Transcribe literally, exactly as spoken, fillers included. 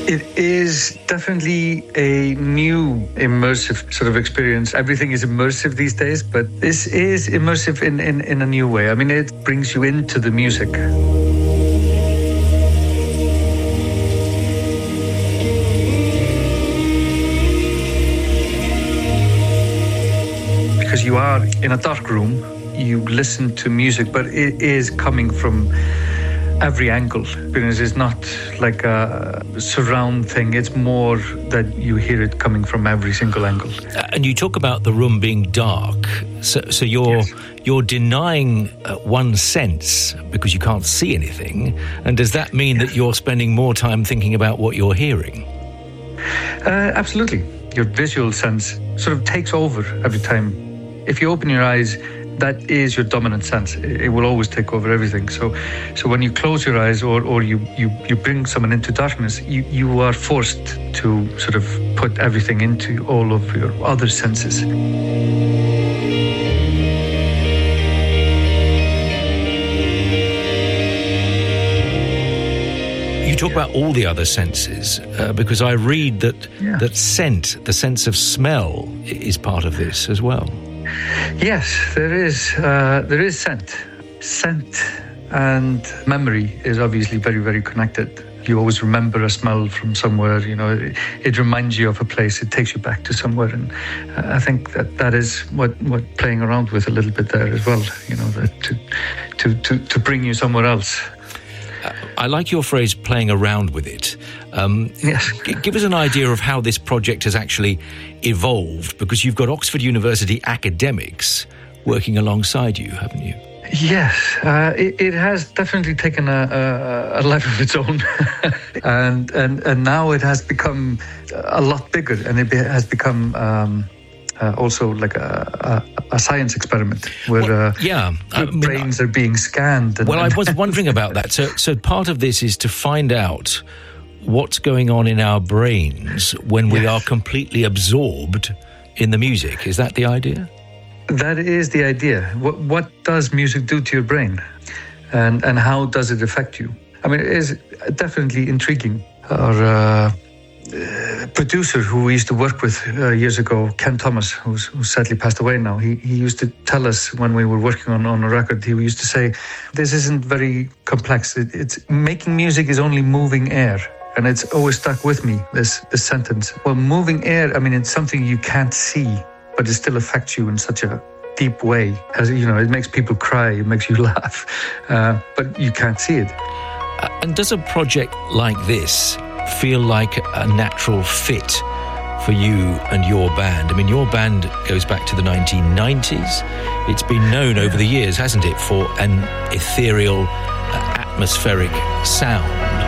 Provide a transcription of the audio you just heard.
It is definitely a new immersive sort of experience. Everything is immersive these days, but this is immersive in, in, in a new way. I mean, it brings you into the music. Because you are in a dark room, you listen to music, but it is coming from every angle. Because it's not like a surround thing, it's more that you hear it coming from every single angle. And you talk about the room being dark, so, so you're yes. you're denying uh, one sense because you can't see anything. And does that mean yes. that you're spending more time thinking about what you're hearing? Uh, absolutely. Your visual sense sort of takes over every time. If you open your eyes, that is your dominant sense. It will always take over everything. So so when you close your eyes or, or you, you, you bring someone into darkness, you, you are forced to sort of put everything into all of your other senses. You talk about all the other senses uh, because I read that yeah. that scent, the sense of smell, is part of this as well. Yes, there is. Uh, there is scent. Scent and memory is obviously very, very connected. You always remember a smell from somewhere. You know, it, it reminds you of a place. It takes you back to somewhere, and uh, I think that that is what, what playing around with a little bit there as well. You know, that to to to, to bring you somewhere else. I like your phrase, playing around with it. Um, yes. g- give us an idea of how this project has actually evolved, because you've got Oxford University academics working alongside you, haven't you? Yes, uh, it, it has definitely taken a, a, a life of its own. and, and and now it has become a lot bigger, and it be, has become... Um, Uh, also like a, a, a science experiment where well, uh, yeah. I mean, brains are being scanned. And, well, I was wondering about that. So, so part of this is to find out what's going on in our brains when we yes. are completely absorbed in the music. Is that the idea? That is the idea. What, what does music do to your brain? And, and how does it affect you? I mean, it is definitely intriguing. Or... Uh, Uh, producer who we used to work with uh, years ago, Ken Thomas, who's, who sadly passed away now, he, he used to tell us when we were working on, on a record, he used to say, this isn't very complex. It, it's making music is only moving air. And it's always stuck with me, this, this sentence. Well, moving air, I mean, it's something you can't see, but it still affects you in such a deep way. As you know, it makes people cry, it makes you laugh, uh, but you can't see it. Uh, and does a project like this feel like a natural fit for you and your band? I mean, your band goes back to the nineteen nineties. It's been known over the years, hasn't it, for an ethereal, uh, atmospheric sound.